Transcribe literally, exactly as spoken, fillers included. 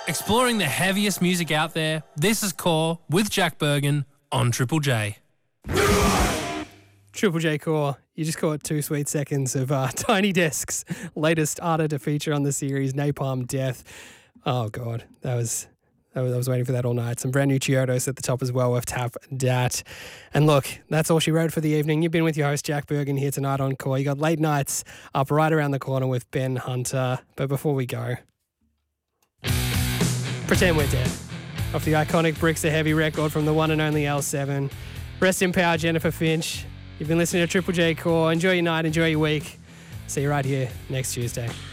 Exploring the heaviest music out there, this is Core with Jack Bergen on Triple J. Triple J Core, you just caught two sweet seconds of uh, Tiny Desk's latest artist to feature on the series, Napalm Death. Oh, God, that was... I was waiting for that all night. Some brand new Chiodos at the top as well with Tap Dat. And look, that's all she wrote for the evening. You've been with your host, Jack Bergen, here tonight on Core. You got late nights up right around the corner with Ben Hunter. But before we go, Pretend We're Dead. Off the iconic Bricks the Heavy record from the one and only L seven. Rest in power, Jennifer Finch. You've been listening to Triple J Core. Enjoy your night, enjoy your week. See you right here next Tuesday.